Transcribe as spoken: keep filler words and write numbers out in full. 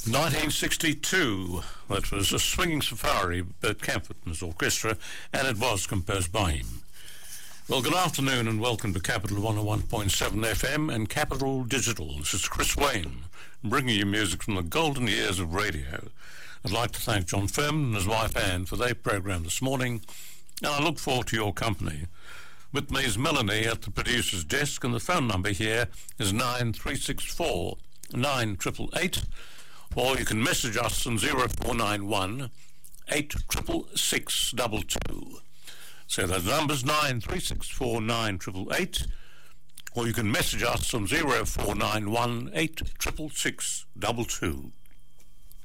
nineteen sixty-two, that was a swinging safari, Bert Camford and his orchestra, and it was composed by him. Well, good afternoon and welcome to Capital one oh one point seven F M and Capital Digital. This is Chris Wayne, bringing you music from the golden years of radio. I'd like to thank John Furman and his wife Anne for their program this morning, and I look forward to your company. With me is Melanie at the producer's desk, and the phone number here is nine three six four nine eight eight eight, or you can message us on zero four nine one eight six six six two two. So the number's nine three six four nine eight eight eight, or you can message us on zero four nine one eight six six six two two.